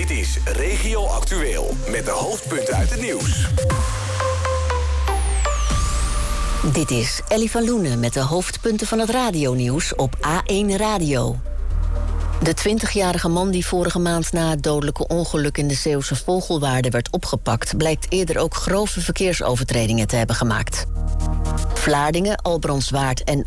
Dit is Regio Actueel met de hoofdpunten uit het nieuws. Dit is Ellie van Loenen met de hoofdpunten van het radionieuws op A1 Radio. De 20-jarige man die vorige maand na het dodelijke ongeluk in de Zeeuwse Vogelwaarde werd opgepakt, blijkt eerder ook grove verkeersovertredingen te hebben gemaakt. Vlaardingen, Albrandswaard en